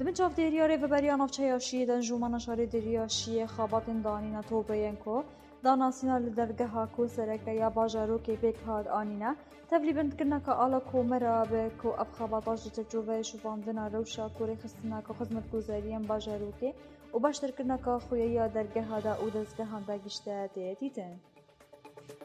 دمن جاف دیریاره و بریان افچایاشی دنجومان شاری دیریاشی خاباتن دانینا توبینکو داناسینا لدرگه ها کو سرکه یا باجارو که بیک هاد آنینا تبلی بند کرنا که آلا کو مرابه کو اب خاباتاش تجربه شواندنا روشا کوری خستنا که خدمت گذاریم باجارو که و باشتر کرنا که خویه یا درگه ها دا او دزگه ها دا گشته دیتن.